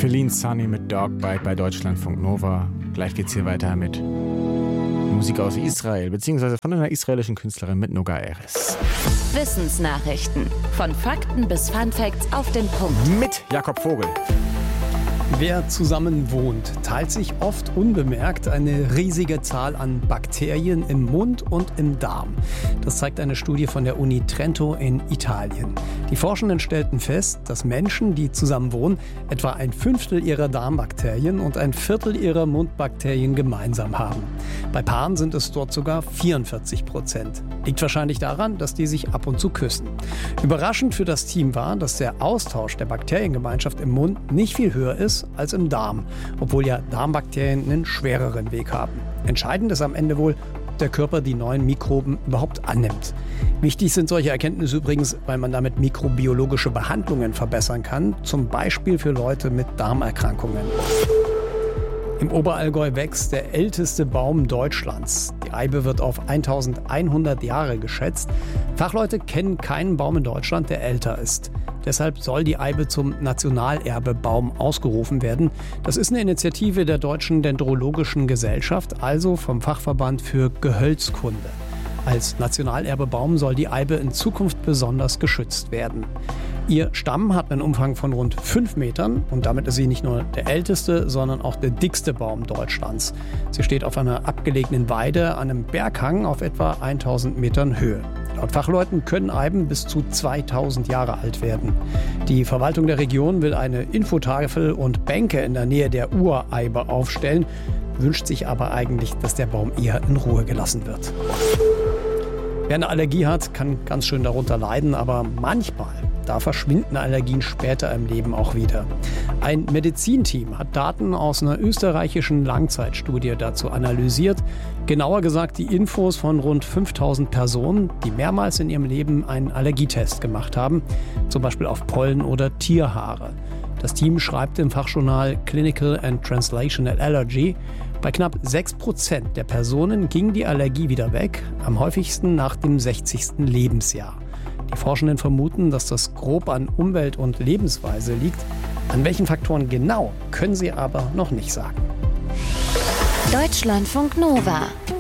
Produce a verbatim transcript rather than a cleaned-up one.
Feline Sunny mit Dogbite bei Deutschlandfunk Nova. Gleich geht's hier weiter mit Musik aus Israel, beziehungsweise von einer israelischen Künstlerin mit Noga Erez. Wissensnachrichten. Von Fakten bis Funfacts auf den Punkt. Mit Jakob Vogel. Wer zusammen wohnt, teilt sich oft unbemerkt eine riesige Zahl an Bakterien im Mund und im Darm. Das zeigt eine Studie von der Uni Trento in Italien. Die Forschenden stellten fest, dass Menschen, die zusammen wohnen, etwa ein Fünftel ihrer Darmbakterien und ein Viertel ihrer Mundbakterien gemeinsam haben. Bei Paaren sind es dort sogar vierundvierzig Prozent. Liegt wahrscheinlich daran, dass die sich ab und zu küssen. Überraschend für das Team war, dass der Austausch der Bakteriengemeinschaft im Mund nicht viel höher ist als im Darm, obwohl ja Darmbakterien einen schwereren Weg haben. Entscheidend ist am Ende wohl, ob der Körper die neuen Mikroben überhaupt annimmt. Wichtig sind solche Erkenntnisse übrigens, weil man damit mikrobiologische Behandlungen verbessern kann, zum Beispiel für Leute mit Darmerkrankungen. Im Oberallgäu wächst der älteste Baum Deutschlands. Die Eibe wird auf eintausendeinhundert Jahre geschätzt. Fachleute kennen keinen Baum in Deutschland, der älter ist. Deshalb soll die Eibe zum Nationalerbebaum ausgerufen werden. Das ist eine Initiative der Deutschen Dendrologischen Gesellschaft, also vom Fachverband für Gehölzkunde. Als Nationalerbebaum soll die Eibe in Zukunft besonders geschützt werden. Ihr Stamm hat einen Umfang von rund fünf Metern und damit ist sie nicht nur der älteste, sondern auch der dickste Baum Deutschlands. Sie steht auf einer abgelegenen Weide an einem Berghang auf etwa eintausend Metern Höhe. Laut Fachleuten können Eiben bis zu zweitausend Jahre alt werden. Die Verwaltung der Region will eine Infotafel und Bänke in der Nähe der Ureibe aufstellen, wünscht sich aber eigentlich, dass der Baum eher in Ruhe gelassen wird. Wer eine Allergie hat, kann ganz schön darunter leiden, aber manchmal, da verschwinden Allergien später im Leben auch wieder. Ein Medizinteam hat Daten aus einer österreichischen Langzeitstudie dazu analysiert. Genauer gesagt die Infos von rund fünftausend Personen, die mehrmals in ihrem Leben einen Allergietest gemacht haben, zum Beispiel auf Pollen oder Tierhaare. Das Team schreibt im Fachjournal Clinical and Translational Allergy, bei knapp sechs Prozent der Personen ging die Allergie wieder weg, am häufigsten nach dem sechzigsten Lebensjahr. Die Forschenden vermuten, dass das grob an Umwelt und Lebensweise liegt. An welchen Faktoren genau, können sie aber noch nicht sagen. Deutschlandfunk Nova.